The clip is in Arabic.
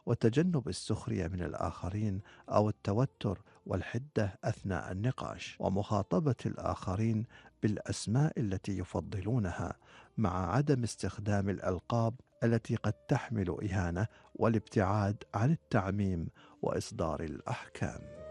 وتجنب السخرية من الآخرين أو التوتر والحدة أثناء النقاش، ومخاطبة الآخرين بالأسماء التي يفضلونها، مع عدم استخدام الألقاب التي قد تحمل إهانة، والابتعاد عن التعميم وإصدار الأحكام.